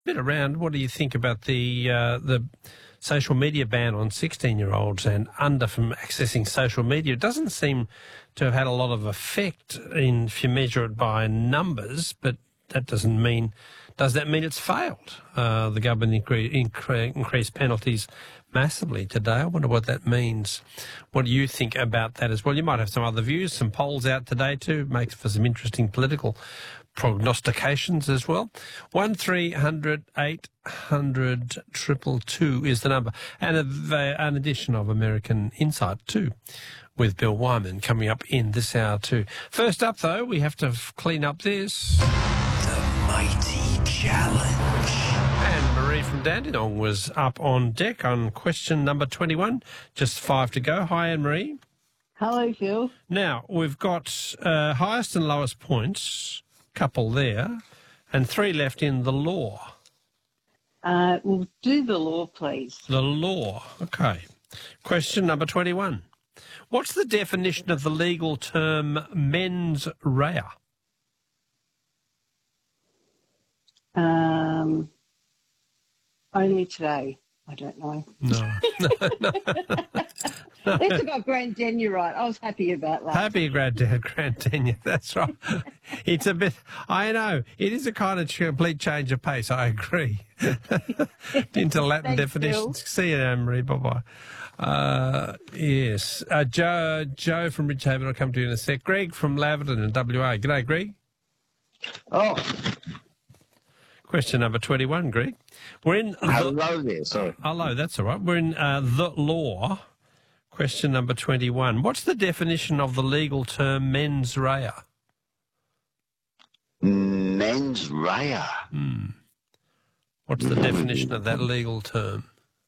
Bit around. What do you think about the social media ban on 16-year-olds and under from accessing social media? It doesn't seem to have had a lot of effect if you measure it by numbers, but that doesn't mean. Does that mean it's failed? The government increased penalties massively today. I wonder what that means. What do you think about that as well? You might have some other views, some polls out today too. Makes for some interesting political prognostications as well. 1300 800 222 is the number. And an edition of American Insight too, with Bill Wyman coming up in this hour too. First up though, we have to clean up this. The Mighty Challenge. And Marie from Dandenong was up on deck on question number 21. Just 5 to go. Hi, Anne-Marie. Hello, Phil. Now, we've got highest and lowest points, couple there, and 3 left in the law. We'll do the law, please. The law. Okay. Question number 21. What's the definition of the legal term mens rea? Only today. I don't know. No. At least I got grand tenure right. I was happy about that. Happy grand tenure, that's right. It's a bit, I know, it is a kind of complete change of pace, I agree. Into Latin Thanks, definitions. Phil. See you, Anne-Marie, bye-bye. Yes, Joe from Ridgehaven, I'll come to you in a sec. Greg from Laverton in WA. G'day, Greg. Oh, Question number 21, Greg. We're in... hello there, sorry. Hello, that's all right. We're in the law. Question number 21. What's the definition of the legal term mens rea? Mens rea. What's the definition of that legal term?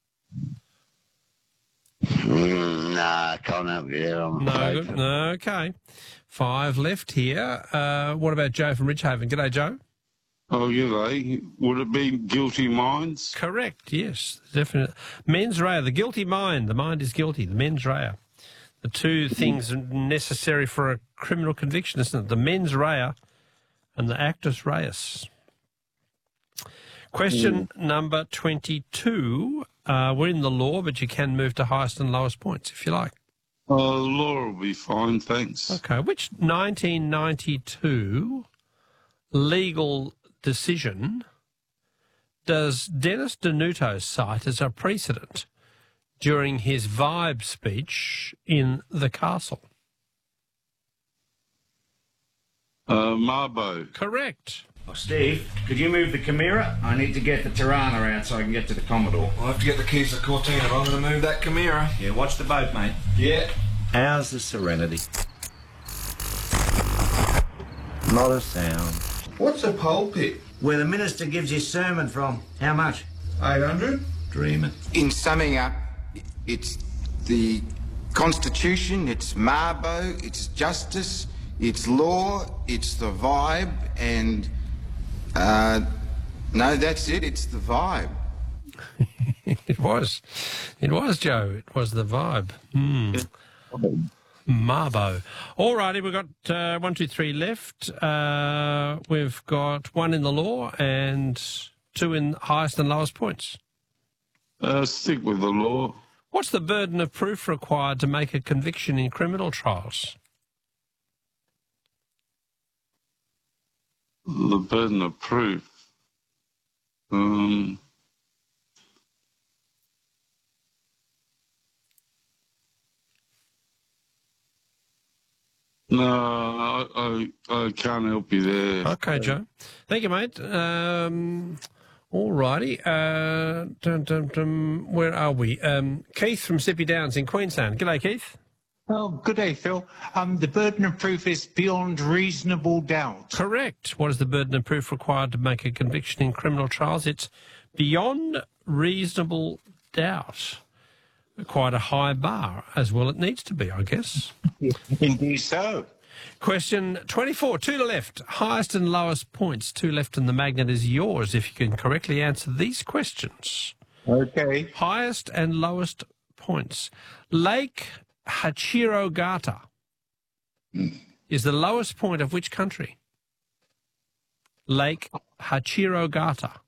Nah, can't help you there. I'm No, afraid. good. No, okay. 5 left here. What about Joe from Ridgehaven? G'day, Joe. Oh, yeah, would it be guilty minds? Correct, yes. Definitely. Mens rea, the guilty mind. The mind is guilty. The mens rea. The two things necessary for a criminal conviction, isn't it? The mens rea and the actus reus. Question number 22. We're in the law, but you can move to highest and lowest points if you like. Law will be fine, thanks. Okay. Which 1992 legal decision does Dennis Denuto cite as a precedent during his Vibe speech in the castle? Marbo. Correct. Oh, Steve, could you move the Chimera? I need to get the Tirana out so I can get to the Commodore. I'll have to get the keys to Cortina, but I'm going to move that Chimera. Yeah, watch the boat, mate. Yeah. How's the Serenity? Not a sound. What's a pulpit? Where the minister gives his sermon from. How much? 800? Dreaming. In summing up, it's the Constitution, it's Marbo, it's justice, it's law, it's the vibe, and no, that's it. It's the vibe. It was, Joe. It was the Vibe. Marbo. All righty, we've got 1, 2, 3 left. We've got 1 in the law and 2 in highest and lowest points. Stick with the law. What's the burden of proof required to make a conviction in criminal trials? The burden of proof. No, I can't help you there. Okay, Joe. Thank you, mate. All righty. Where are we? Keith from Sippy Downs in Queensland. G'day, Keith. Oh, good day, Phil. The burden of proof is beyond reasonable doubt. Correct. What is the burden of proof required to make a conviction in criminal trials? It's beyond reasonable doubt. Quite a high bar, as well it needs to be, I guess. Indeed so. Question 24, 2 to left. Highest and lowest points. 2 left and the magnet is yours if you can correctly answer these questions. Okay. Highest and lowest points. Lake Hachirogata is the lowest point of which country? Lake Hachirogata.